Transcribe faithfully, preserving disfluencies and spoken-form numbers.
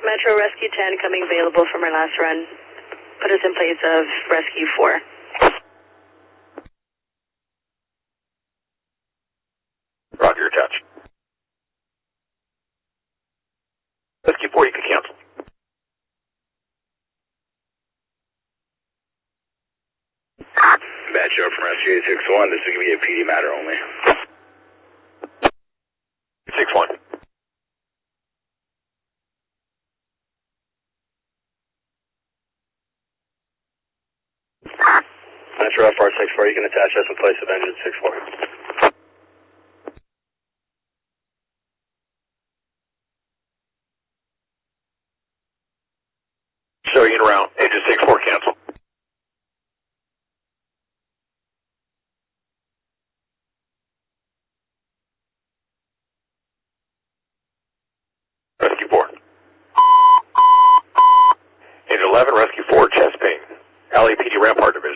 Metro Rescue ten coming available from our last run. Put us in place of Rescue four. Roger, attach. Rescue four, you can cancel. Bad show from Rescue eight six one. This is going to be a P D matter only. six one. Metro F R six four, you can attach us in place of engine six four. Showing it around. Engine six four, cancel. Rescue four. Engine eleven, Rescue four, chest pain. L A P D Rampart Division.